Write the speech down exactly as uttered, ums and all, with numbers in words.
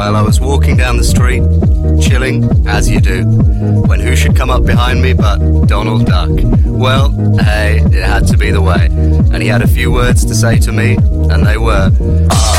Well, I was walking down the street, chilling, as you do, when who should come up behind me but Donald Duck. Well, hey, it had to be the way, and he had a few words to say to me, and they were...